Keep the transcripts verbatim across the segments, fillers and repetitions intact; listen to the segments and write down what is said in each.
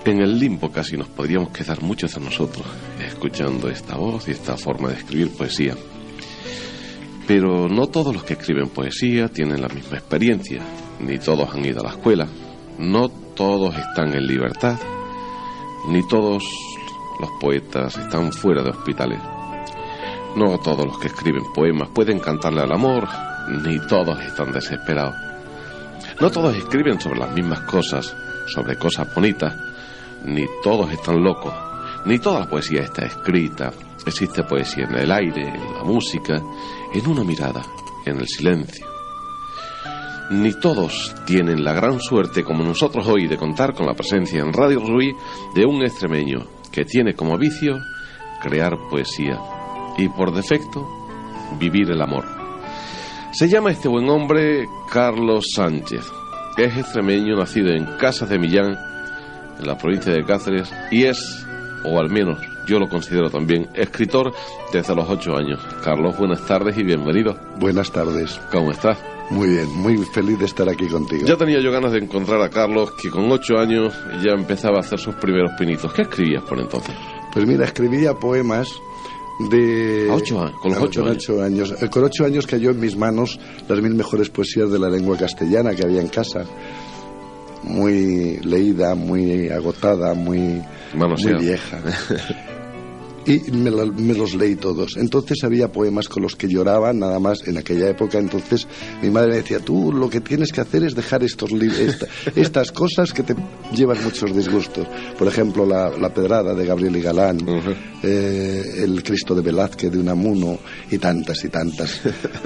En el limbo casi nos podríamos quedar muchos de nosotros escuchando esta voz y esta forma de escribir poesía. Pero no todos los que escriben poesía tienen la misma experiencia, ni todos han ido a la escuela, no todos están en libertad, ni todos los poetas están fuera de hospitales. No todos los que escriben poemas pueden cantarle al amor, ni todos están desesperados. No todos escriben sobre las mismas cosas, sobre cosas bonitas, ni todos están locos, ni toda la poesía está escrita. Existe poesía en el aire, en la música, en una mirada, en el silencio. Ni todos tienen la gran suerte como nosotros hoy de contar con la presencia en Radio Ruy de un extremeño que tiene como vicio crear poesía y por defecto vivir el amor. Se llama este buen hombre Carlos Sánchez. Es extremeño, nacido en Casas de Millán, en la provincia de Cáceres, y es, o al menos yo lo considero también, escritor desde los ocho años. Carlos, buenas tardes y bienvenido. Buenas tardes. ¿Cómo estás? Muy bien, muy feliz de estar aquí contigo. Ya tenía yo ganas de encontrar a Carlos, que con ocho años ya empezaba a hacer sus primeros pinitos. ¿Qué escribías por entonces? Pues mira, escribía poemas de... ¿A ocho años? ¿Con los ocho, con años? ocho años? Con ocho años cayó en mis manos las mil mejores poesías de la lengua castellana que había en casa. Muy leída, muy agotada, muy, muy vieja. Y me, la, me los leí todos. Entonces había poemas con los que lloraba, nada más en aquella época. Entonces mi madre me decía, tú lo que tienes que hacer es dejar estos esta, estas cosas que te llevan muchos disgustos. Por ejemplo, la, la Pedrada de Gabriel y Galán, uh-huh. eh, el Cristo de Velázquez de Unamuno y tantas y tantas.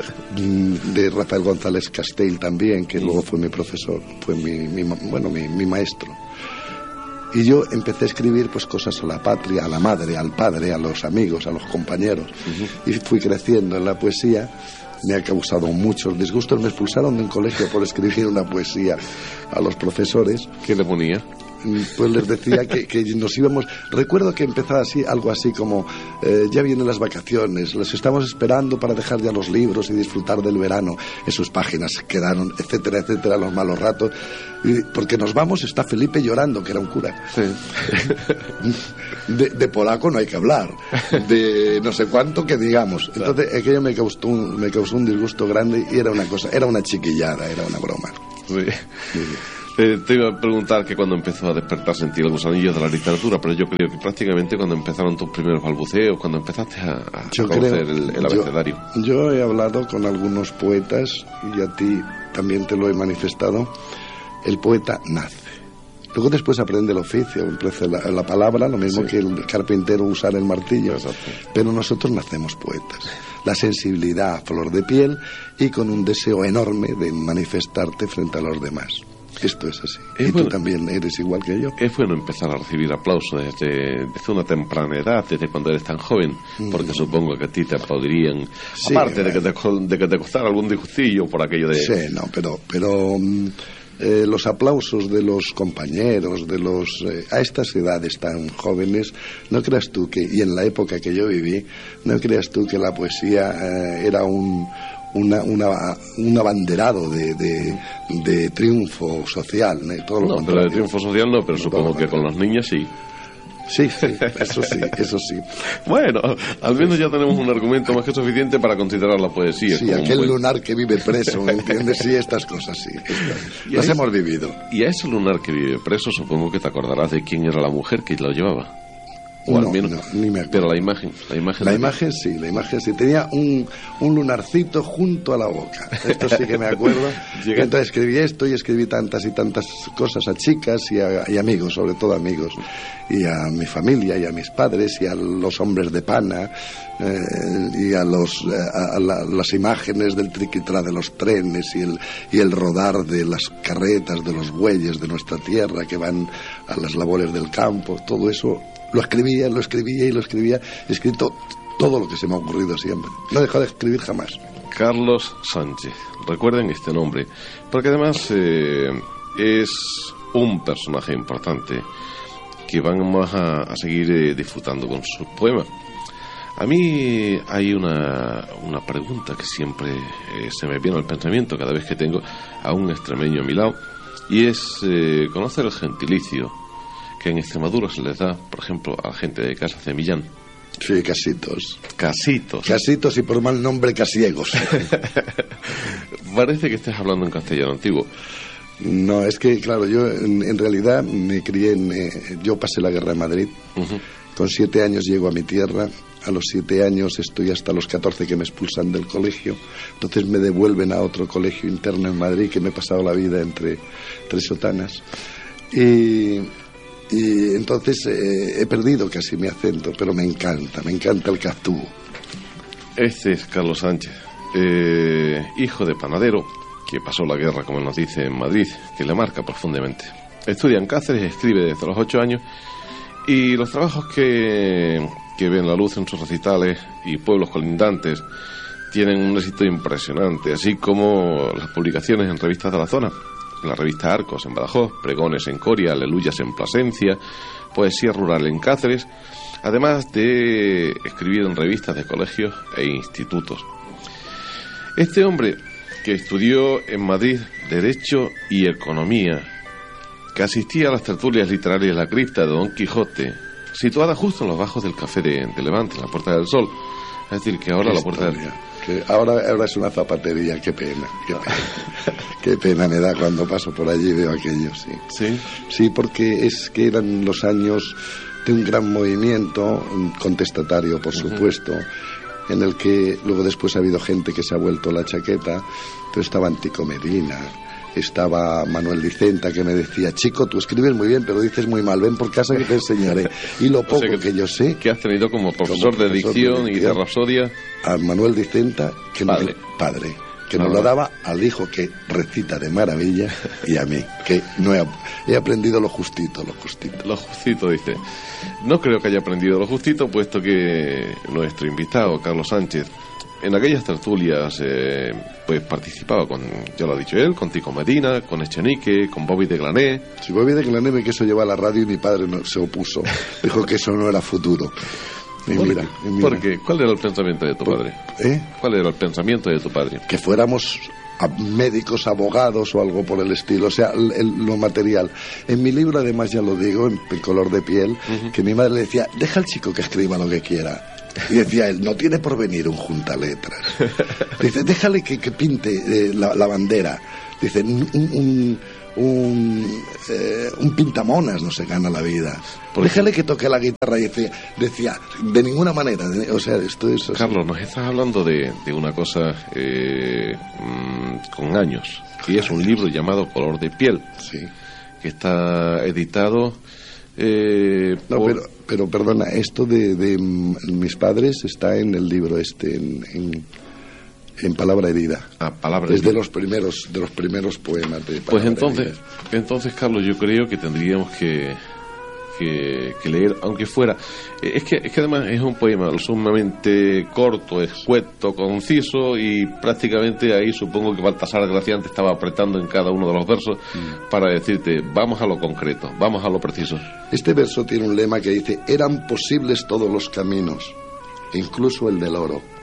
De Rafael González Castell también, que uh-huh. luego fue mi profesor, fue mi, mi bueno mi, mi maestro. Y yo empecé a escribir pues cosas a la patria, a la madre, al padre, a los amigos, a los compañeros. Uh-huh. Y fui creciendo en la poesía. Me ha causado muchos disgustos. Me expulsaron de un colegio por escribir una poesía a los profesores. ¿Qué le ponía? Pues les decía que, que nos íbamos... Recuerdo que empezaba así, algo así como eh, ya vienen las vacaciones, las estamos esperando para dejar ya los libros y disfrutar del verano. En sus páginas quedaron, etcétera, etcétera, los malos ratos. Y porque nos vamos, está Felipe llorando, que era un cura. Sí. De, de polaco no hay que hablar, de no sé cuánto que digamos. Entonces aquello me causó un, me causó un disgusto grande y era una cosa, era una chiquillada, era una broma. Sí. Sí. Eh, te iba a preguntar que cuando empezó a despertarse en ti el gusanillo de la literatura, pero yo creo que prácticamente cuando empezaron tus primeros balbuceos, cuando empezaste a, a yo conocer creo, el, el abecedario. Yo, yo he hablado con algunos poetas y a ti también te lo he manifestado. El poeta nace. Luego después aprende el oficio, empieza la, la palabra, lo mismo sí. que el carpintero usar el martillo. Exacto. Pero nosotros nacemos poetas. La sensibilidad a flor de piel y con un deseo enorme de manifestarte frente a los demás. Esto es así. Es y bueno, tú también eres igual que yo. Es bueno empezar a recibir aplausos desde, desde una temprana edad, desde cuando eres tan joven, porque mm. supongo que a ti te podrían, sí, aparte de que, te, de que te costara algún disgustillo por aquello de... Sí, no, pero... pero eh, los aplausos de los compañeros, de los eh, a estas edades tan jóvenes, no creas tú que, y en la época que yo viví, no creas tú que la poesía eh, era un... Una, una, un abanderado de, de, de triunfo social, ¿no? Todo lo no, pero de triunfo social no, pero supongo que con los niños sí. Sí, sí, eso sí, eso sí. Bueno, al menos ya tenemos un argumento más que suficiente para considerar la poesía. Sí, como aquel buen... lunar que vive preso, ¿me entiendes? Sí, estas cosas, sí. Estas, las hemos vivido. Y a ese lunar que vive preso, supongo que te acordarás de quién era la mujer que lo llevaba. O no, al menos, no, ni me acuerdo. Pero la imagen, la imagen, la imagen sí, la imagen sí. Tenía un, un lunarcito junto a la boca. Esto sí que me acuerdo. Entonces escribí esto y escribí tantas y tantas cosas a chicas y a y amigos, sobre todo amigos, y a mi familia y a mis padres y a los hombres de pana eh, y a los a, a la, las imágenes del triquitrá de los trenes y el y el rodar de las carretas de los bueyes de nuestra tierra que van a las labores del campo. Todo eso lo escribía, lo escribía y lo escribía. He escrito todo lo que se me ha ocurrido siempre. No he dejado de escribir jamás. Carlos Sánchez. Recuerden este nombre, porque además eh, es un personaje importante que vamos a, a seguir eh, disfrutando con sus poemas. A mí hay una, una pregunta que siempre eh, se me viene al pensamiento cada vez que tengo a un extremeño a mi lado, y es eh, conocer el gentilicio que en Extremadura se les da, por ejemplo, a la gente de Casas de Millán. Sí, casitos. Casitos. Casitos y por mal nombre casiegos. Parece que estés hablando en castellano antiguo. No, es que, claro, yo en, en realidad me crié en... Eh, yo pasé la guerra en Madrid. Uh-huh. Con siete años llego a mi tierra. A los siete años estoy hasta los catorce que me expulsan del colegio. Entonces me devuelven a otro colegio interno en Madrid, que me he pasado la vida entre tres sotanas. Y, y entonces eh, he perdido casi mi acento, pero me encanta, me encanta el caztú. Este es Carlos Sánchez, eh, hijo de panadero, que pasó la guerra, como nos dice, en Madrid, que le marca profundamente. Estudia en Cáceres, escribe desde los ocho años, y los trabajos que, que ven la luz en sus recitales y pueblos colindantes tienen un éxito impresionante, así como las publicaciones en revistas de la zona. En la revista Arcos en Badajoz, pregones en Coria, aleluyas en Plasencia, poesía rural en Cáceres, además de escribir en revistas de colegios e institutos. Este hombre, que estudió en Madrid Derecho y Economía, que asistía a las tertulias literarias de la cripta de Don Quijote, situada justo en los bajos del Café de, de Levante, en la Puerta del Sol. Es decir, que ahora la Puerta del Sol... Que ahora, ahora es una zapatería, qué pena, qué pena. Qué pena me da cuando paso por allí y veo aquello, sí. ¿Sí? Sí, porque es que eran los años de un gran movimiento contestatario, por supuesto, uh-huh. en el que luego después ha habido gente que se ha vuelto la chaqueta, pero estaba Antico Medina, estaba Manuel Dicenta, que me decía: chico, tú escribes muy bien, pero dices muy mal, ven por casa que te enseñaré. Y lo poco o sea que, que yo sé... Que has tenido como profesor, como profesor de, dicción de dicción y de rapsodia... A Manuel Dicenta, que padre, no, padre que nos lo daba al hijo, que recita de maravilla, y a mí, que no he, he aprendido lo justito, lo justito. Lo justito, dice. No creo que haya aprendido lo justito, puesto que nuestro invitado, Carlos Sánchez, en aquellas tertulias eh, pues participaba con, ya lo ha dicho él, con Tico Medina, con Echenique, con Bobby de Glané. Si Bobby de Glané me quiso llevar a la radio y mi padre no, se opuso, dijo que eso no era futuro. Y ¿Por, mira, y mira. ¿Por qué? ¿Cuál era el pensamiento de tu padre? ¿Eh? ¿Cuál era el pensamiento de tu padre? Que fuéramos a médicos, abogados o algo por el estilo, o sea, el, el, lo material. En mi libro, además, ya lo digo, en, en Color de Piel, uh-huh. que mi madre le decía: deja al chico que escriba lo que quiera. Y decía él: no tiene por venir un juntaletras. Dice: déjale que, que pinte eh, la, la bandera. Dice: un, un, un, eh, un pintamonas no se gana la vida. Déjale que toque la guitarra. Y decía, decía de ninguna manera. De, o sea, esto es... Carlos, nos estás hablando de, de una cosa eh, mmm, con años. Y es un libro llamado Color de Piel. Sí. Que está editado... Eh, no, por... pero, pero perdona, esto de, de mis padres está en el libro este, en, en, en Palabra Herida. Ah, Palabra es Herida. de los primeros, de los primeros poemas de Palabra Pues entonces, Herida. entonces, Carlos, yo creo que tendríamos que, que, que leer, aunque fuera... Es que, es que además es un poema sumamente corto, escueto, conciso, y prácticamente ahí supongo que Baltasar Graciante estaba apretando en cada uno de los versos mm. para decirte: vamos a lo concreto, vamos a lo preciso. Este verso tiene un lema que dice: eran posibles todos los caminos, incluso el del oro.